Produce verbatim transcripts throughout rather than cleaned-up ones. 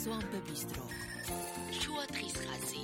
Swamp Bistro. შუა დღის ხაზი.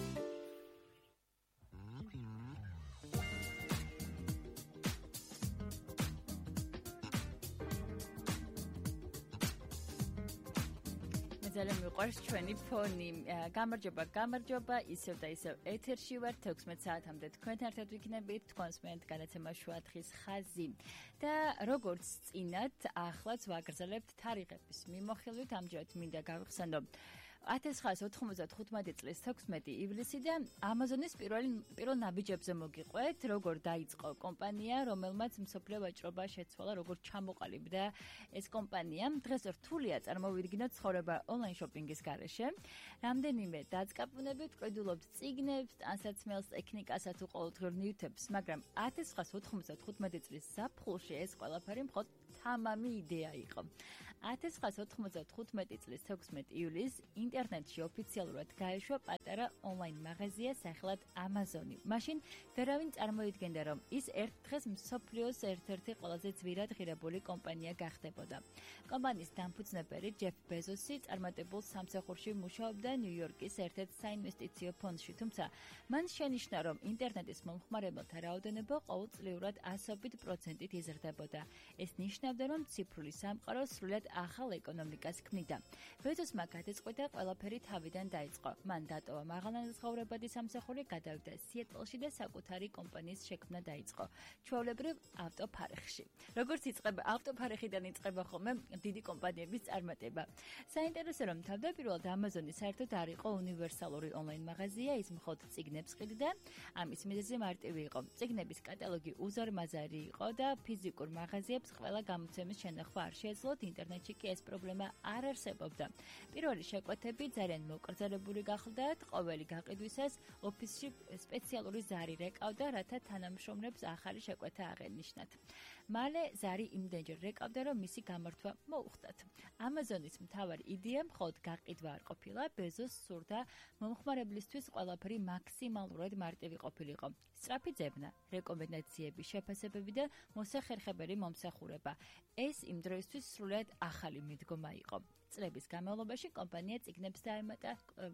ძალიან მიყვარს ჩვენი ფონი. გამარჯობა, გამარჯობა, ისევ და ისევ ეთერში ვართ თექვსმეტ საათამდე თქვენთან ერთად ვიქნებით თქვენს მეენთ განაცემა შუა დღის ხაზი. და როგორც წინათ, ახლაც ვაგრძელებთ თარიღების მიმოხილვით, ამჯერად მინდა გავიხსენო ათი ცხრაასი ოთხმოცდახუთი წლის თექვსმეტი ივლისი და ამაზონის პირველ პირველ ნაბიჯებზე მოგიყვეთ, როგორ დაიწყო კომპანია, რომელმაც მსოფლიო ვაჭრობა შეცვალა, როგორ ჩამოყალიბდა ეს კომპანია. დღეს რთულია წარმოვიდგინოთ ცხოვრება ონლაინ შოპინგის გარეშე. რამდენიმე დაწკაპუნებით ვყიდულობთ წიგნებს, ტანსაცმელს, ტექნიკასა თუ ყოველდღიურ ნივთებს, მაგრამ ათი ცხრაასი ოთხმოცდახუთი წლის ზაფხულში ეს ყველაფერი მხოლოდ თამამი იდეა იყო. ათი ცხრაასი ოთხმოცდახუთი წლის თექვსმეტი ივლისს ინტერნეტში ოფიციალურად გაეშვა პატარა ონლაინ მაღაზია სახელად ამაზონი. მაშინ ვერავინ წარმოიდგენდა, რომ ის ერთ დღეს მსოფლიოს ერთ-ერთი ყველაზე ძვირად ღირებული კომპანია გახდებოდა. კომპანიის დამფუძნებელი ჯეფ ბეზოსი წარმატებულ სამსახურში მუშაობდა ნიუ-იორკის ერთ-ერთ საინვესტიციო ფონდში, თუმცა მან შენიშნა, რომ ინტერნეტის მომხმარებელთა რაოდენობა ყოველწლიურად ასობით პროცენტით იზრდებოდა. ეს ნიშნავდა, რომ ციფრული სამყარო სრულად ახალ ეკონომიკას ქმნიდა. ბეზოსმა გადაწყვიტა ყველაფერი თავიდან დაიწყო. მან დატოვა მაღალანაზღაურებადი სამსახური, გადავიდა სიეტლში და საკუთარი კომპანიის შექმნა დაიწყო. ჩვეულებრივ ავტოფარეხში. როგორც იწყება ავტოფარეხიდან იწყება ხოლმე დიდი კომპანიების წარმატება. საინტერესო რომ თავდაპირველად ამაზონი საერთოდ არ იყო უნივერსალური ონლაინ მაღაზია, ის მხოლოდ წიგნებს ყიდდა. ამის მიზეზი მარტივი იყო. წიგნების კატალოგი უზარმაზარი იყო და ფიზიკურ მაღაზიებს ყველა გამოცემის შენახვა არ შეეძლოთ, ინტერნეტში კი ეს პრობლემა არ არსებობდა. პირველი შეკვეთები ძალიან მოკრძალებული გახლდათ, ყოველი გაყიდვისას ოფისში სპეციალური ზარი რეკავდა, რათა თანამშრომლებს ახალი შეკვეთა აღენიშნათ. მალე ზარი იმდენჯერ რეკავდა, რომ მისი გამართვა მოუხდათ. ამაზონის მთავარი იდეა მხოლოდ გაყიდვა არ ყოფილა, ბეზოს სურდა მომხმარებლისთვის ყველაფერი მაქსიმალურად მარტივი ყოფილიყო. სწრაფი ძებნა, რეკომენდაციები, შეფასებები და მოსახერხებელი მომსახურება. ეს იმ დროისთვის სრულად ახალი მიდგომა იყო. წლების განმავლობაში კომპანია წიგნებს დაემატა,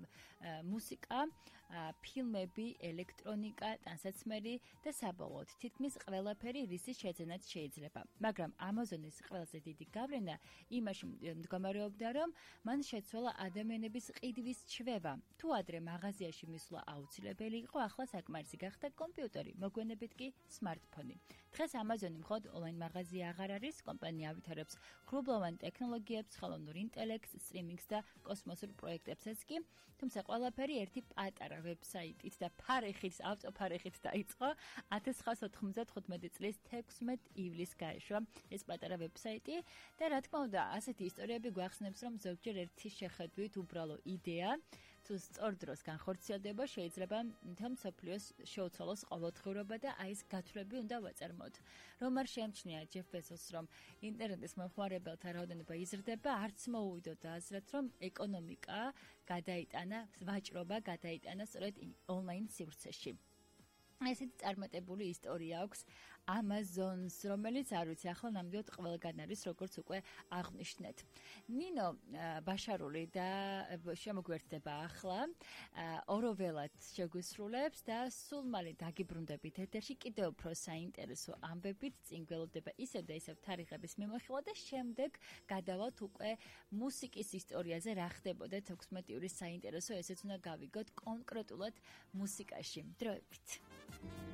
მუსიკა, ფილმები, ელექტრონიკა, ტანსაცმელი და საბოლოოდ თითქმის ყველაფერი, რისი შეძენაც შეიძლება. მაგრამ ამაზონის ყველაზე დიდი გავლენა იმაში მდგომარეობდა, რომ მან შეცვალა ადამიანების ყიდვის ჩვევა. თუ ადრე მაღაზიაში მისვლა აუცილებელი იყო, ახლა საკმარისი გახდა კომპიუტერი, მოგვიანებით კი სმარტფონი. დღეს ამაზონი მხოლოდ ონლაინ მაღაზია აღარ არის, კომპანია ავითარებს ღრუბლოვან ტექნოლოგიებს, ხელოვნურ ინტელექტს, სტრიმინგს და კოსმოსურ პროექტებსაც კი, თუმცა ყველაფერი ერთი პატარა ვებსაიტით და ფარეხით, ავტოფარეხით დაიწყო. ათი ცხრაასი ოთხმოცდახუთი წლის თექვსმეტ ივლისს გაეშვა ეს პატარა ვებსაიტი და რა თქმა უნდა, ასეთი ისტორიები გვახსნებს, რომ ზოგჯერ ერთი შეხედვით უბრალო იდეა თუ სწორ დროს განხორციელდება, შეიძლება მთელ მსოფლიოს შეუცვალოს ყოველდღიურობა და აი ეს გათვლები უნდა ვაწარმოოთ. რომ არ შეამჩნია ჯეფ ბეზოსს, რომ ინტერნეტის მომხმარებელთა რაოდენობა იზრდება, არც მოუვიდოდა აზრად, რომ ეკონომიკა გადაიტანა, ვაჭრობა გადაიტანა სწორედ ონლაინ სივრცეში. ესეთი წარმატებული ისტორია აქვს ამაზონს, რომელიც არ ვიცი, ახლა ნამდვილად ყველგან არის, როგორც უკვე აღვნიშნეთ. ნინო ბაშარული და შემოგვერთდება ახლა, ოროველად შეგვისრულებს და სულ მალე დაგიბრუნდებით ეთერში კიდევ უფრო საინტერესო ამბებით, წინ გველოდება ისევ და ისევ თარიღების მიმოხილვა და შემდეგ გადავალთ უკვე მუსიკის ისტორიაზე, რა ხდებოდა თექვსმეტი ივლის საინტერესო, ესეც უნდა გავიგოთ კონკრეტულად მუსიკაში. დროებით.